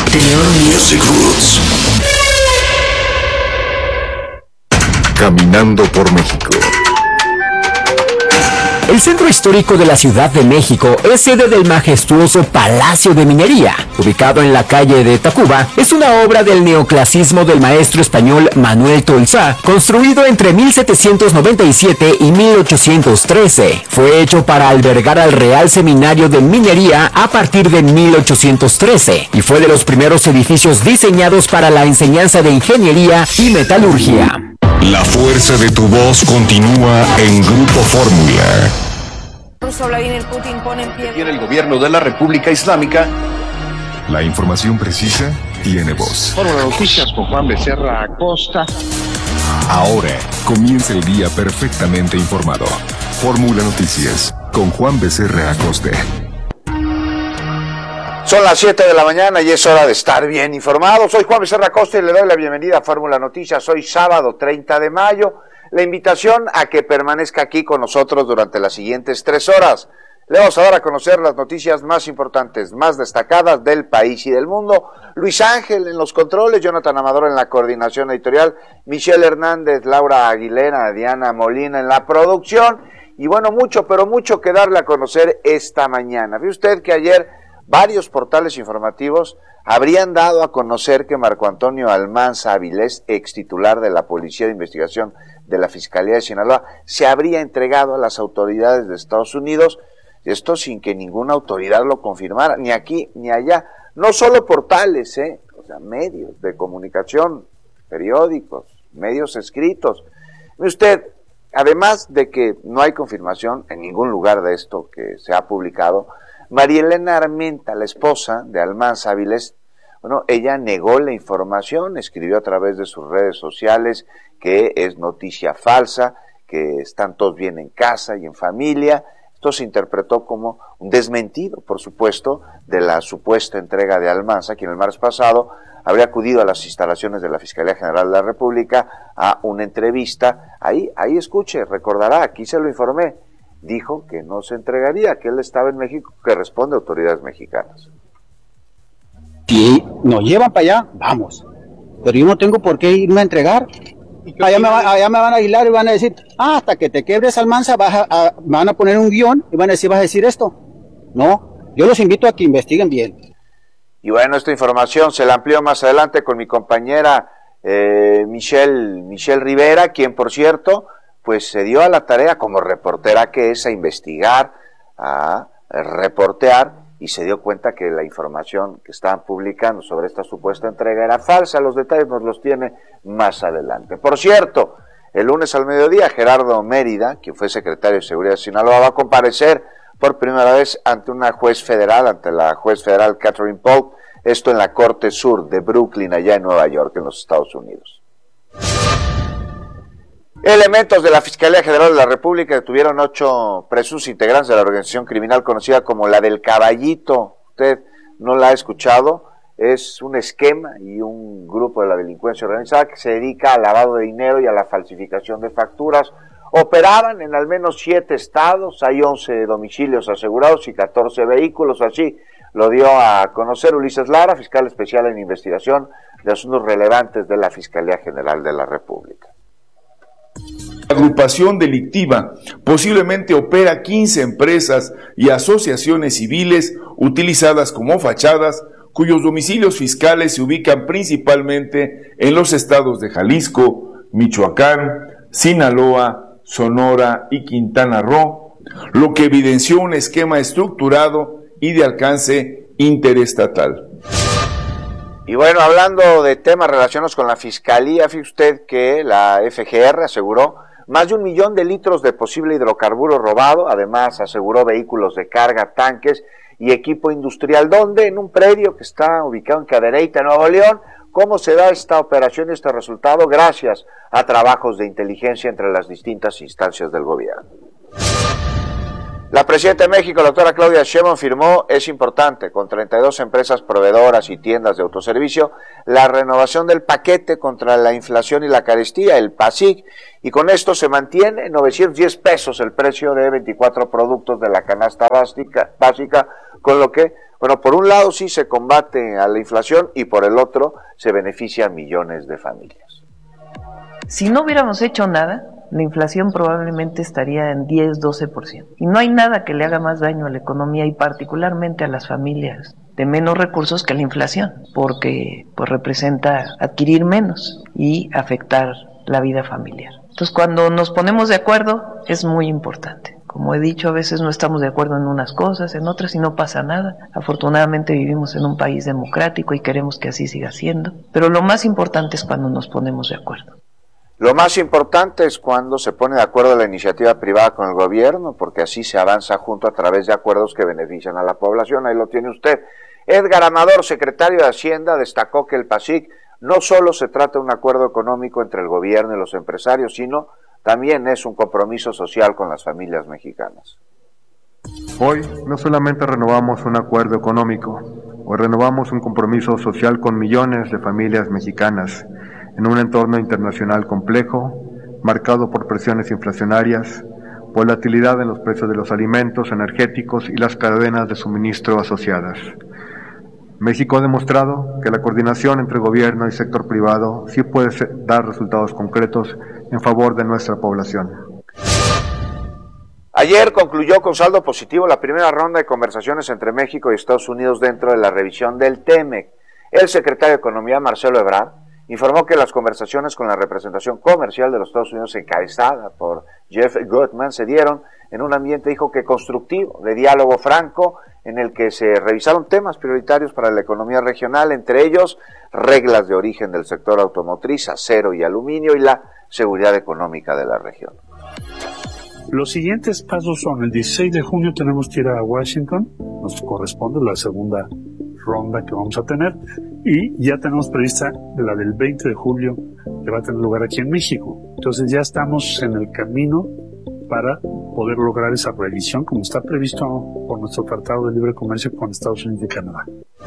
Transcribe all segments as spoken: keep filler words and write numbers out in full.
Music Roots. Caminando por México. El centro histórico de la Ciudad de México es sede del majestuoso Palacio de Minería. Ubicado en la calle de Tacuba, es una obra del neoclasismo del maestro español Manuel Tolsá, construido entre mil setecientos noventa y siete y mil ochocientos trece. Fue hecho para albergar al Real Seminario de Minería a partir de mil ochocientos trece y fue de los primeros edificios diseñados para la enseñanza de ingeniería y metalurgia. La fuerza de tu voz continúa en Grupo Fórmula. Vladimir Putin pone en pie. Tiene el gobierno de la República Islámica. La información precisa tiene voz. Fórmula Noticias con Juan Becerra Acosta. Ahora comienza el día perfectamente informado. Fórmula Noticias con Juan Becerra Acosta. Son las siete de la mañana y es hora de estar bien informado. Soy Juan Becerra Acosta y le doy la bienvenida a Fórmula Noticias. Hoy sábado treinta de mayo. La invitación a que permanezca aquí con nosotros durante las siguientes tres horas. Le vamos a dar a conocer las noticias más importantes, más destacadas del país y del mundo. Luis Ángel en los controles, Jonathan Amador en la coordinación editorial, Michelle Hernández, Laura Aguilera, Diana Molina en la producción. Y bueno, mucho, pero mucho que darle a conocer esta mañana. ¿Ve usted que ayer varios portales informativos habrían dado a conocer que Marco Antonio Almanza Avilés, ex titular de la Policía de Investigación de la Fiscalía de Sinaloa, se habría entregado a las autoridades de Estados Unidos, esto sin que ninguna autoridad lo confirmara, ni aquí ni allá? No solo portales, ¿eh? O sea, medios de comunicación, periódicos, medios escritos. Mire usted, además de que no hay confirmación en ningún lugar de esto que se ha publicado, María Elena Armenta, la esposa de Almanza Avilés, bueno, ella negó la información, escribió a través de sus redes sociales que es noticia falsa, que están todos bien en casa y en familia. Esto se interpretó como un desmentido, por supuesto, de la supuesta entrega de Almanza, quien el martes pasado habría acudido a las instalaciones de la Fiscalía General de la República a una entrevista. Ahí, ahí escuche, recordará, aquí se lo informé. Dijo que no se entregaría, que él estaba en México, que responde a autoridades mexicanas. Si nos llevan para allá, vamos. Pero yo no tengo por qué irme a entregar. Allá me, va, allá me van a aislar y van a decir, ah, hasta que te quebres, Almanza, vas a, a, van a poner un guión y van a decir, vas a decir esto. No, yo los invito a que investiguen bien. Y bueno, esta información se la amplío más adelante con mi compañera eh, Michelle, Michelle Rivera, quien, por cierto, pues se dio a la tarea como reportera que es a investigar, a reportear, y se dio cuenta que la información que estaban publicando sobre esta supuesta entrega era falsa. Los detalles nos los tiene más adelante. Por cierto, el lunes al mediodía, Gerardo Mérida, quien fue secretario de Seguridad de Sinaloa, va a comparecer por primera vez ante una juez federal, ante la juez federal Catherine Polk, esto en la Corte Sur de Brooklyn, allá en Nueva York, en los Estados Unidos. Elementos de la Fiscalía General de la República detuvieron ocho presuntos integrantes de la organización criminal conocida como la del Caballito. Usted no la ha escuchado, es un esquema y un grupo de la delincuencia organizada que se dedica al lavado de dinero y a la falsificación de facturas. Operaban en al menos siete estados, hay once domicilios asegurados y catorce vehículos, así lo dio a conocer Ulises Lara, fiscal especial en investigación de asuntos relevantes de la Fiscalía General de la República. La agrupación delictiva posiblemente opera quince empresas y asociaciones civiles utilizadas como fachadas, cuyos domicilios fiscales se ubican principalmente en los estados de Jalisco, Michoacán, Sinaloa, Sonora y Quintana Roo, lo que evidenció un esquema estructurado y de alcance interestatal. Y bueno, hablando de temas relacionados con la Fiscalía, fíjese usted que la F G R aseguró más de un millón de litros de posible hidrocarburo robado, además aseguró vehículos de carga, tanques y equipo industrial, donde en un predio que está ubicado en Cadereyta, Nuevo León. ¿Cómo se da esta operación y este resultado? Gracias a trabajos de inteligencia entre las distintas instancias del gobierno. La presidenta de México, la doctora Claudia Sheinbaum, firmó, es importante, con treinta y dos empresas proveedoras y tiendas de autoservicio, la renovación del paquete contra la inflación y la carestía, el PASIC, y con esto se mantiene en novecientos diez pesos el precio de veinticuatro productos de la canasta básica, básica, con lo que, bueno, por un lado sí se combate a la inflación y por el otro se beneficia a millones de familias. Si no hubiéramos hecho nada, la inflación probablemente estaría en diez, doce por ciento. Y no hay nada que le haga más daño a la economía y particularmente a las familias de menos recursos que la inflación, porque pues representa adquirir menos y afectar la vida familiar. Entonces, cuando nos ponemos de acuerdo es muy importante. Como he dicho, a veces no estamos de acuerdo en unas cosas, en otras y no pasa nada. Afortunadamente vivimos en un país democrático y queremos que así siga siendo. Pero lo más importante es cuando nos ponemos de acuerdo. Lo más importante es cuando se pone de acuerdo la iniciativa privada con el gobierno, porque así se avanza junto a través de acuerdos que benefician a la población. Ahí lo tiene usted. Edgar Amador, secretario de Hacienda, destacó que el PASIC no solo se trata de un acuerdo económico entre el gobierno y los empresarios, sino también es un compromiso social con las familias mexicanas. Hoy no solamente renovamos un acuerdo económico, hoy renovamos un compromiso social con millones de familias mexicanas, en un entorno internacional complejo, marcado por presiones inflacionarias, volatilidad en los precios de los alimentos, energéticos y las cadenas de suministro asociadas. México ha demostrado que la coordinación entre gobierno y sector privado sí puede ser, dar resultados concretos en favor de nuestra población. Ayer concluyó con saldo positivo la primera ronda de conversaciones entre México y Estados Unidos dentro de la revisión del TEMEC. El secretario de Economía, Marcelo Ebrard, informó que las conversaciones con la representación comercial de los Estados Unidos encabezada por Jeff Goodman se dieron en un ambiente, dijo, que constructivo, de diálogo franco, en el que se revisaron temas prioritarios para la economía regional, entre ellos reglas de origen del sector automotriz, acero y aluminio y la seguridad económica de la región. Los siguientes pasos son: el dieciséis de junio tenemos que ir a Washington, nos corresponde la segunda ronda que vamos a tener, y ya tenemos prevista la del veinte de julio que va a tener lugar aquí en México. Entonces ya estamos en el camino para poder lograr esa revisión como está previsto por nuestro Tratado de Libre Comercio con Estados Unidos y Canadá.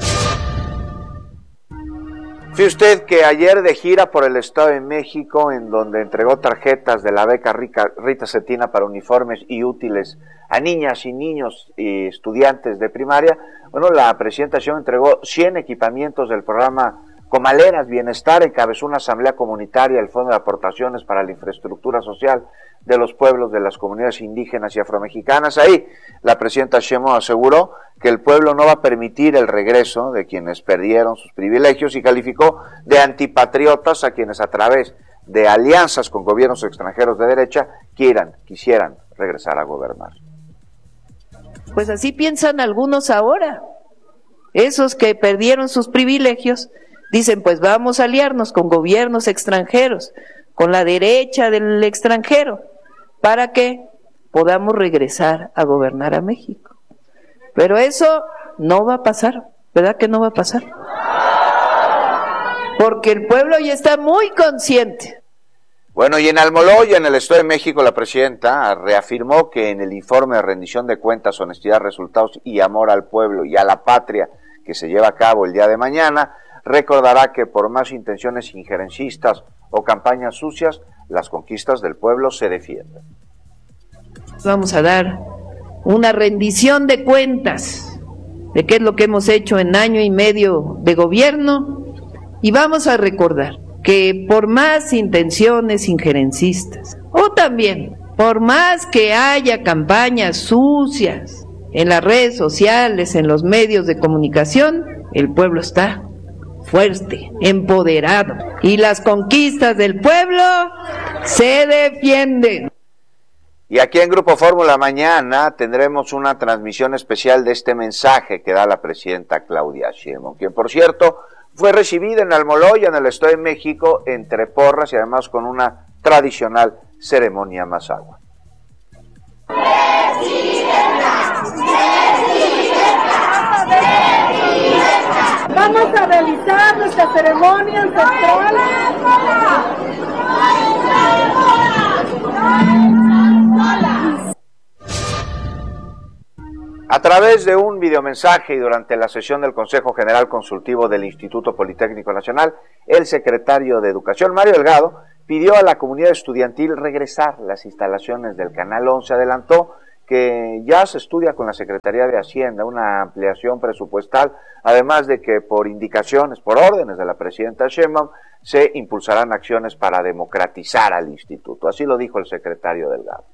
Fíjese usted que ayer de gira por el Estado de México, en donde entregó tarjetas de la beca Rita Cetina para uniformes y útiles a niñas y niños y estudiantes de primaria, bueno, la presidenta Sheinbaum entregó cien equipamientos del programa Comaleras Bienestar, encabezó una asamblea comunitaria, el Fondo de Aportaciones para la Infraestructura Social de los pueblos de las comunidades indígenas y afromexicanas. Ahí la presidenta Sheinbaum aseguró que el pueblo no va a permitir el regreso de quienes perdieron sus privilegios y calificó de antipatriotas a quienes a través de alianzas con gobiernos extranjeros de derecha quieran, quisieran regresar a gobernar. Pues así piensan algunos ahora. Esos que perdieron sus privilegios dicen, pues vamos a aliarnos con gobiernos extranjeros, con la derecha del extranjero, para que podamos regresar a gobernar a México. Pero eso no va a pasar, ¿verdad que no va a pasar? Porque el pueblo ya está muy consciente. Bueno, y en Almoloya, en el Estado de México, la presidenta reafirmó que en el informe de rendición de cuentas, honestidad, resultados y amor al pueblo y a la patria que se lleva a cabo el día de mañana, recordará que por más intenciones injerencistas o campañas sucias, las conquistas del pueblo se defienden. Vamos a dar una rendición de cuentas de qué es lo que hemos hecho en año y medio de gobierno, y vamos a recordar que por más intenciones injerencistas, o también por más que haya campañas sucias en las redes sociales, en los medios de comunicación, el pueblo está fuerte, empoderado, y las conquistas del pueblo se defienden. Y aquí en Grupo Fórmula mañana tendremos una transmisión especial de este mensaje que da la presidenta Claudia Sheinbaum, quien por cierto fue recibida en Almoloya, en el Estado de México, entre porras y además con una tradicional ceremonia mazahua. Vamos a realizar nuestra ceremonia ancestral. A través de un videomensaje y durante la sesión del Consejo General Consultivo del Instituto Politécnico Nacional, el secretario de Educación, Mario Delgado, pidió a la comunidad estudiantil regresar las instalaciones del Canal once. Adelantó que ya se estudia con la Secretaría de Hacienda una ampliación presupuestal, además de que por indicaciones, por órdenes de la presidenta Sheinbaum, se impulsarán acciones para democratizar al instituto. Así lo dijo el secretario Delgado.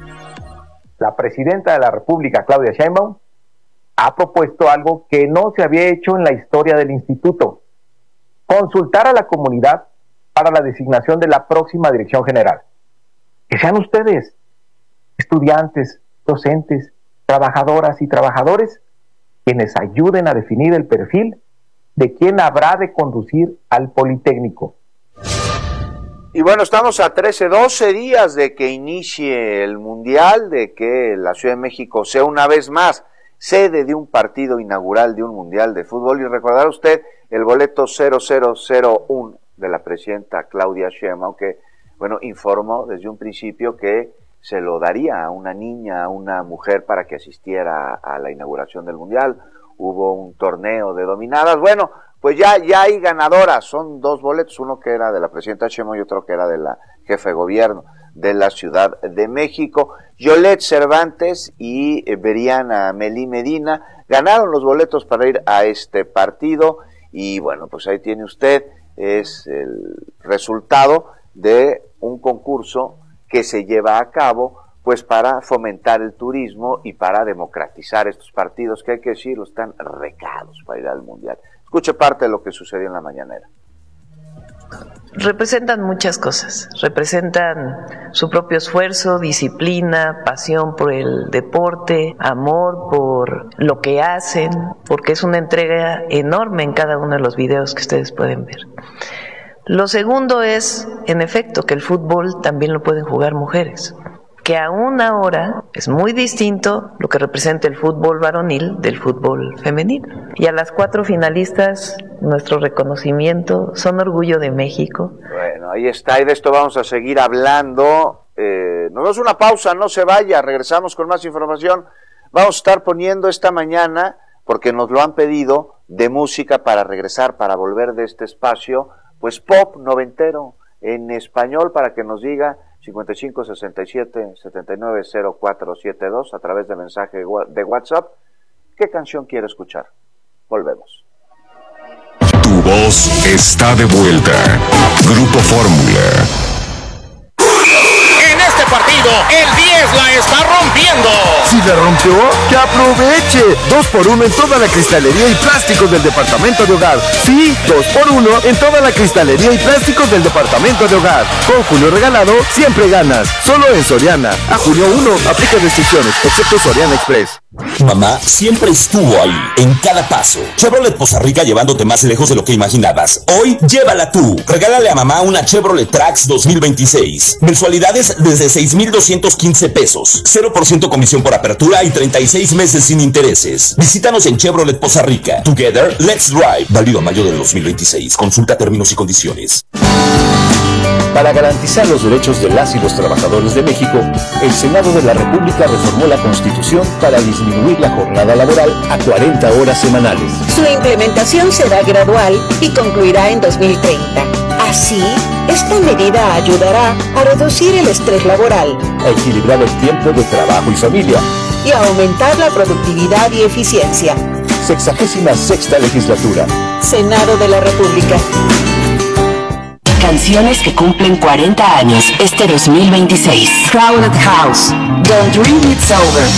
La presidenta de la República, Claudia Sheinbaum, ha propuesto algo que no se había hecho en la historia del instituto: consultar a la comunidad para la designación de la próxima dirección general. Que sean ustedes, estudiantes, docentes, trabajadoras y trabajadores, quienes ayuden a definir el perfil de quien habrá de conducir al Politécnico. Y bueno, estamos a trece, doce días de que inicie el Mundial, de que la Ciudad de México sea una vez más sede de un partido inaugural de un Mundial de Fútbol. Y recordará usted el boleto cero cero cero uno de la presidenta Claudia Sheinbaum, que, bueno, informó desde un principio que se lo daría a una niña, a una mujer, para que asistiera a la inauguración del Mundial. Hubo un torneo de dominadas. Bueno, pues ya, ya hay ganadoras. Son dos boletos, uno que era de la presidenta Sheinbaum y otro que era de la jefe de gobierno de la Ciudad de México. Yolette Cervantes y Veriana Melí Medina ganaron los boletos para ir a este partido. Y bueno, pues ahí tiene usted, es el resultado de un concurso que se lleva a cabo pues para fomentar el turismo y para democratizar estos partidos, que hay que decirlo, están recados para ir al Mundial. Escuche parte de lo que sucedió en la mañanera. Representan muchas cosas, representan su propio esfuerzo, disciplina, pasión por el deporte, amor por lo que hacen, porque es una entrega enorme en cada uno de los videos que ustedes pueden ver. Lo segundo es, en efecto, que el fútbol también lo pueden jugar mujeres, que aún ahora es muy distinto lo que representa el fútbol varonil del fútbol femenino. Y a las cuatro finalistas, nuestro reconocimiento, son orgullo de México. Bueno, ahí está, y de esto vamos a seguir hablando. Eh, nos damos una pausa, no se vaya, regresamos con más información. Vamos a estar poniendo esta mañana, porque nos lo han pedido, de música para regresar, para volver de este espacio, pues pop noventero en español, para que nos diga cincuenta y cinco, sesenta y siete, setenta y nueve, cero cuatro setenta y dos a través de mensaje de WhatsApp qué canción quiere escuchar. Volvemos. Tu voz está de vuelta. Grupo Fórmula. En este partido, el diez la está rompiendo. Si la rompió, que aproveche. Dos por uno en toda la cristalería y plásticos del departamento de hogar. Sí, dos por uno en toda la cristalería y plásticos del departamento de hogar. Con Julio Regalado, siempre ganas. Solo en Soriana. A julio uno, aplica restricciones, excepto Soriana Express. Mamá siempre estuvo ahí, en cada paso. Chevrolet Poza Rica, llevándote más lejos de lo que imaginabas. Hoy, llévala tú. Regálale a mamá una Chevrolet Trax dos mil veintiséis. Mensualidades desde seis mil doscientos quince pesos. cero por ciento comisión por apertura y treinta y seis meses sin intereses. Visítanos en Chevrolet Poza Rica. Together, let's drive. Válido a mayo del dos mil veintiséis. Consulta términos y condiciones. Para garantizar los derechos de las y los trabajadores de México, el Senado de la República reformó la Constitución para disminuir la jornada laboral a cuarenta horas semanales. Su implementación será gradual y concluirá en dos mil treinta. Así, esta medida ayudará a reducir el estrés laboral, a equilibrar el tiempo de trabajo y familia y a aumentar la productividad y eficiencia. Sexagésima sexta legislatura. Senado de la República. Canciones que cumplen cuarenta años este dos mil veintiséis. Crowded House. Don't Dream It's Over.